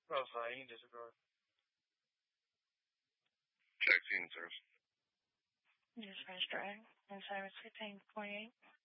Oh, sorry, you can disregard. Check seating service. Just finish driving. Inside was 1548.